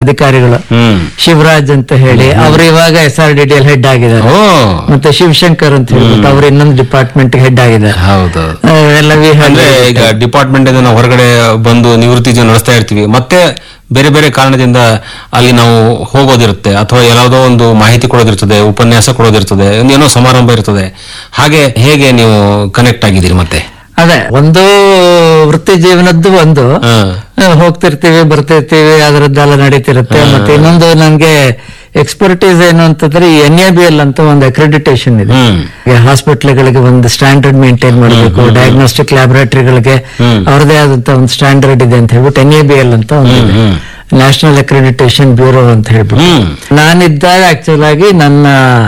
ಅಧಿಕಾರಿಗಳು ಶಿವರಾಜ್ ಅಂತ ಹೇಳಿ ಅವರು ಇವಾಗ SRDDL ಹೆಡ್ ಆಗಿದ್ದಾರೆ. ಮತ್ತೆ ಶಿವಶಂಕರ್ ಅಂತ ಹೇಳ್ಬಿಟ್ಟು ಅವ್ರು ಇನ್ನೊಂದು ಡಿಪಾರ್ಟ್ಮೆಂಟ್ ಹೆಡ್ ಆಗಿದ್ದಾರೆ. ಹೌದು, ಅಂದ್ರೆ ಈಗ ಡಿಪಾರ್ಟ್ಮೆಂಟ್ ನಾವು ಹೊರಗಡೆ ಬಂದು ನಿವೃತ್ತಿ ಜೀವನ ನಡೆಸ್ತಾ ಇರ್ತೀವಿ, ಮತ್ತೆ ಬೇರೆ ಬೇರೆ ಕಾರಣದಿಂದ ಅಲ್ಲಿ ನಾವು ಹೋಗೋದಿರುತ್ತೆ, ಅಥವಾ ಯಾವುದೋ ಒಂದು ಮಾಹಿತಿ ಕೊಡೋದಿರ್ತದೆ, ಉಪನ್ಯಾಸ ಕೊಡೋದಿರ್ತದೆ, ಏನೋ ಸಮಾರಂಭ ಇರ್ತದೆ. ಹಾಗೆ ಹೇಗೆ ನೀವು ಕನೆಕ್ಟ್ ಆಗಿದ್ದೀರಿ? ಮತ್ತೆ ಅದೇ ಒಂದು ವೃತ್ತಿ ಜೀವನದ್ದು ಒಂದು ಹೋಗ್ತಿರ್ತೀವಿ ಬರ್ತಿರ್ತೀವಿ, ಅದರದ್ದೆಲ್ಲ ನಡೀತಿರುತ್ತೆ. ಮತ್ತೆ ಇನ್ನೊಂದು ನನ್ಗೆ ಎಕ್ಸ್ಪರ್ಟೀಸ್ ಏನು ಅಂತಂದ್ರೆ ಈ NABL ಅಂತ ಒಂದು ಅಕ್ರೆಡಿಟೇಷನ್ ಇದೆ. ಹಾಸ್ಪಿಟಲ್ಗಳಿಗೆ ಒಂದು ಸ್ಟ್ಯಾಂಡರ್ಡ್ ಮೇಂಟೈನ್ ಮಾಡಬೇಕು, ಡಯಾಗ್ನೋಸ್ಟಿಕ್ ಲ್ಯಾಬೊರೇಟರಿಗಳಿಗೆ ಅವ್ರದೇ ಆದಂತ ಒಂದು ಸ್ಟ್ಯಾಂಡರ್ಡ್ ಇದೆ ಅಂತ ಹೇಳ್ಬಿಟ್ಟು NABL ಅಂತ ಒಂದು ನ್ಯಾಷನಲ್ ಅಕ್ರೆಡಿಟೇಷನ್ ಬ್ಯೂರೋ ಅಂತ ಹೇಳ್ಬಿಟ್ಟು ನಾನಿದ್ದಾಗ ಆಕ್ಚುಲ್ ಆಗಿ ನನ್ನ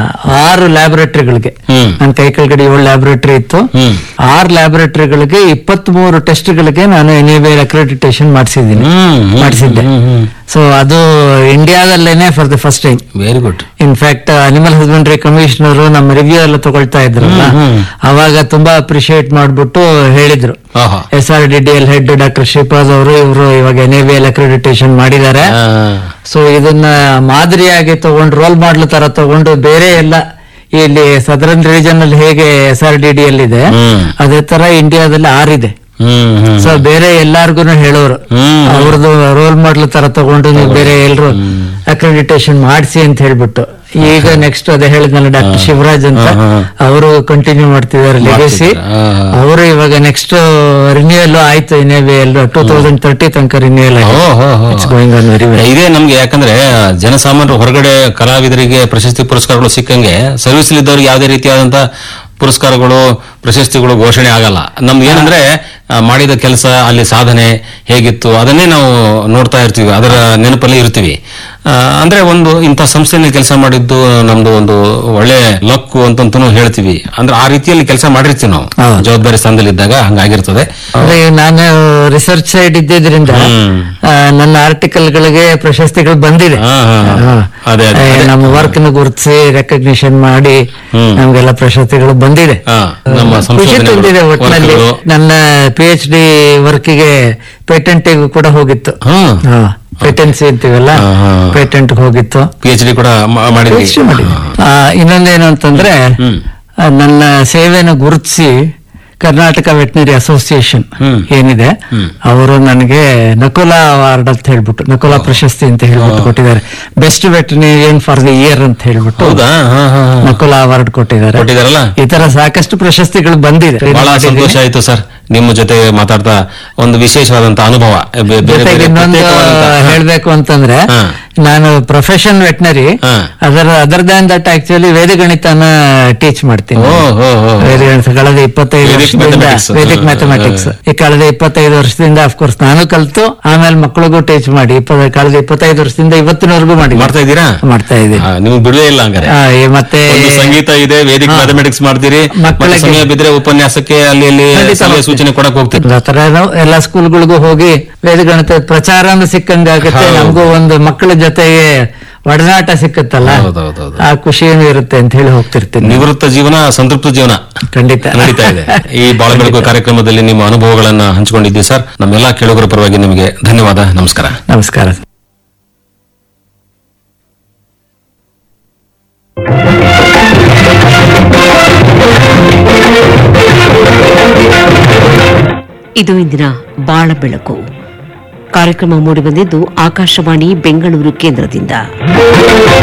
6 ಲ್ಯಾಬೊರೇಟರಿಗಳಿಗೆ, ನನ್ನ ಕೈ ಕೆಳಗಡೆ 7 ಲ್ಯಾಬೊರೇಟರಿ ಇತ್ತು, 6 ಲ್ಯಾಬೊರೇಟರಿಗಳಿಗೆ 23 ಟೆಸ್ಟ್ಗಳಿಗೆ ನಾನು NABL ಅಕ್ರೆಡಿಟೇಷನ್ ಮಾಡಿಸಿದ್ದೆ. ಸೊ ಅದು ಇಂಡಿಯಾದಲ್ಲೇನೆ for the first time. Very good. In fact animal husbandry commissioner ನಮ್ಮ ರಿವ್ಯೂ ಎಲ್ಲ ತಗೊಳ್ತಾ ಇದ್ರಲ್ಲ, ಅವಾಗ ತುಂಬಾ ಅಪ್ರಿಶಿಯೇಟ್ ಮಾಡ್ಬಿಟ್ಟು ಹೇಳಿದ್ರು, SRDDL ಹೆಡ್ ಡಾಕ್ಟರ್ ಶ್ರೀಪಾದ್ ಅವರು ಇವರು ಇವಾಗ NABL ಅಕ್ರೆಡಿಟೇಷನ್ ಮಾಡಿದ್ದಾರೆ. ಸೊ ಇದನ್ನ ಮಾದರಿಯಾಗಿ ತಗೊಂಡು ರೋಲ್ ಮಾಡ್ಲ ತರ ತಗೊಂಡು ಬೇರೆ ಎಲ್ಲ ಇಲ್ಲಿ ಸದರ್ನ್ ರೀಜನ್ ಅಲ್ಲಿ ಹೇಗೆ SRDDL ಇದೆ ಅದೇ ತರ ಇಂಡಿಯಾದಲ್ಲಿ 6 ಇದೆ. ಸೊ ಬೇರೆ ಎಲ್ಲಾರ್ಗು ಹೇಳೋರು ಅವ್ರದ್ದು ರೋಲ್ ಮಾಡ್ಲ ತರ ತಗೊಂಡು ನೀವು ಬೇರೆ ಎಲ್ರು ಅಕ್ರೆಡಿಟೇಷನ್ ಮಾಡಿಸಿ ಅಂತ ಹೇಳ್ಬಿಟ್ಟು. ಈಗ ನೆಕ್ಸ್ಟ್ ಅದೇ ಹೇಳಿದ್ನಲ್ಲ ಡಾಕ್ಟರ್ ಶಿವರಾಜ್ ಅಂತ, ಅವರು ಕಂಟಿನ್ಯೂ ಮಾಡ್ತಿದ್ದಾರೆ ಲೆಗಸಿ. ಅವರು ಇವಾಗ ನೆಕ್ಸ್ಟ್ ರಿನ್ಯೂವಲ್ ಆಯ್ತು, NABL 2030 ತನಕ ರಿನ್ಯೂವಲ್ ಆಗಿದೆ. ಇದೇ ನಮ್ಗೆ ಯಾಕಂದ್ರೆ ಜನಸಾಮಾನ್ಯರು ಹೊರಗಡೆ ಕಲಾವಿದರಿಗೆ ಪ್ರಶಸ್ತಿ ಪುರಸ್ಕಾರಗಳು ಸಿಕ್ಕಂಗೆ ಸರ್ವಿಸ್ ಇದ್ದವ್ರಿಗೆ ಯಾವುದೇ ರೀತಿಯಾದಂತ ಪುರಸ್ಕಾರಗಳು ಪ್ರಶಸ್ತಿಗಳು ಘೋಷಣೆ ಆಗಲ್ಲ. ನಮ್ಗೆ ಏನಂದ್ರೆ ಮಾಡಿದ ಕೆಲಸ, ಅಲ್ಲಿ ಸಾಧನೆ ಹೇಗಿತ್ತು ಅದನ್ನೇ ನಾವು ನೋಡ್ತಾ ಇರ್ತೀವಿ, ಅದರ ನೆನಪಲ್ಲಿ ಇರ್ತೀವಿ. ಅಂದ್ರೆ ಒಂದು ಇಂಥ ಸಂಸ್ಥೆಯಲ್ಲಿ ಕೆಲಸ ಮಾಡಿದ್ದು ನಮ್ದು ಒಂದು ಒಳ್ಳೆ ಲಕ್ ಅಂತಂತೂ ಹೇಳ್ತೀವಿ. ಅಂದ್ರೆ ಆ ರೀತಿಯಲ್ಲಿ ಕೆಲಸ ಮಾಡಿರ್ತೀವಿ ನಾವು ಜವಾಬ್ದಾರಿ ಸ್ಥಾನದಲ್ಲಿ ಇದ್ದಾಗ, ಹಂಗಾಗಿರ್ತದೆ. ನಾನು ರಿಸರ್ಚ್ ಸೈಡ್ ಇದ್ದಿದ್ರಿಂದ ನನ್ನ ಆರ್ಟಿಕಲ್ಗಳಿಗೆ ಪ್ರಶಸ್ತಿಗಳು ಬಂದಿದೆ. ನಮ್ಮ ವರ್ಕ್ ನ ಗುರುತಿಸಿ ರೆಕಗ್ನಿಷನ್ ಮಾಡಿ ನಮ್ಗೆಲ್ಲ ಪ್ರಶಸ್ತಿಗಳು ಬಂದಿದೆ. ಖುಷಿ ತಂದಿದೆ ಒಟ್ಟಿನಲ್ಲಿ. ನನ್ನ PhD ವರ್ಕಿಗೆ ಪೇಟೆಂಟಿಗೂ ಕೂಡ ಹೋಗಿತ್ತು. ಪೇಟೆನ್ಸಿ ಅಂತೀವಲ್ಲ, ಪೇಟೆಂಟ್ ಹೋಗಿತ್ತು. PhD ಕೂಡ ಮಾಡಿದ್ವಿ. ಇನ್ನೊಂದೇನು ಅಂತಂದ್ರೆ ನನ್ನ ಸೇವೆಯನ್ನು ಗುರುತಿಸಿ ಕರ್ನಾಟಕ ವೆಟನರಿ ಅಸೋಸಿಯೇಷನ್ ಏನಿದೆ ಅವರು ನನಗೆ ನಕುಲಾ ಅವಾರ್ಡ್ ಅಂತ ಹೇಳ್ಬಿಟ್ಟು, ನಕುಲಾ ಪ್ರಶಸ್ತಿ ಅಂತ ಹೇಳ್ಬಿಟ್ಟು ಕೊಟ್ಟಿದ್ದಾರೆ. ಬೆಸ್ಟ್ ವೆಟನರಿಯನ್ ಫಾರ್ ದಿ ಇಯರ್ ಅಂತ ಹೇಳ್ಬಿಟ್ಟು ನಕುಲಾ ಅವಾರ್ಡ್ ಕೊಟ್ಟಿದ್ದಾರೆ. ಈ ತರ ಸಾಕಷ್ಟು ಪ್ರಶಸ್ತಿಗಳು ಬಂದಿದೆ. ಬಹಳ ಸಂತೋಷ ಆಯ್ತು ಸರ್ ನಿಮ್ಮ ಜೊತೆ ಮಾತಾಡ್ತಾ. ಒಂದು ವಿಶೇಷವಾದಂತಹ ಅನುಭವ. ಇನ್ನೊಂದು ಹೇಳ್ಬೇಕು ಅಂತಂದ್ರೆ ನಾನು profession veterinary, other than that actually ವೇದಗಣಿತನ teach ಮಾಡ್ತೀನಿ. ವೇದಗಣಿತ ಕಳೆದ 25 ವರ್ಷದಿಂದ, ವೇದಿಕ್ ಮ್ಯಾಥಮೆಟಿಕ್ಸ್ ಈ ಕಳೆದ 25 ವರ್ಷದಿಂದ ಅಫ್ಕೋರ್ಸ್ ನಾನು ಕಲ್ತು ಆಮೇಲೆ ಮಕ್ಕಳಿಗೂ ಟೀಚ್ ಮಾಡಿ ಕಳೆದ 25 ವರ್ಷದಿಂದ ಇವತ್ತಿನವರೆಗೂ ಮಾಡ್ತಾ ಇದ್ದೀನಿ. ನಿಮ್ಗೆ ಬಿಡುವೇ ಇಲ್ಲ ಹಂಗಾರೆ. ಮತ್ತೆ ಸಂಗೀತ ಇದೆ, ವೇದಿಕ್ ಮ್ಯಾಥಮೆಟಿಕ್ಸ್ ಮಾಡ್ತೀರಿ, ಮಕ್ಕಳಿಗೆ ಸಮಯ ಬಿದ್ರೆ ಉಪನ್ಯಾಸಕ್ಕೆ ಅಲ್ಲಿ ಸೂಚನೆ ಕೊಡಕ್ ಹೋಗ್ತೀವಿ. ಆ ತರ ಎಲ್ಲ ಸ್ಕೂಲ್ಗಳಿಗೂ ಹೋಗಿ ವೇದಗಣಿತ ಪ್ರಚಾರ ಸಿಕ್ಕಂಗಾಗುತ್ತೆ. ನಮಗೂ ಒಂದು ಮಕ್ಕಳ ಜೊತೆಗೆ ಒಡನಾಟ ಸಿಕ್ಕತ್ತಲ್ಲ, ಆ ಖುಷಿಯೂ ಇರುತ್ತೆ ಅಂತ ಹೇಳಿ ಹೋಗ್ತಿರ್ತೀನಿ. ನಿವೃತ್ತ ಜೀವನ ಸಂತೃಪ್ತ ಜೀವನ ಖಂಡಿತ ನಡೀತಾ ಇದೆ. ಈ ಬಾಳ ಬೆಳಕು ಕಾರ್ಯಕ್ರಮದಲ್ಲಿ ನಿಮ್ಮ ಅನುಭವಗಳನ್ನ ಹಂಚಿಕೊಂಡಿದ್ದೀವಿ ಸರ್. ನಮ್ಮೆಲ್ಲಾ ಕೇಳುಗರ ಪರವಾಗಿ ನಿಮಗೆ ಧನ್ಯವಾದ. ನಮಸ್ಕಾರ. ನಮಸ್ಕಾರ. ಇದು ಇಂದಿನ ಬಾಳ ಬೆಳಕು ಕಾರ್ಯಕ್ರಮ ಮೂಡಿಬಂದಿದ್ದು ಆಕಾಶವಾಣಿ ಬೆಂಗಳೂರು ಕೇಂದ್ರದಿಂದ.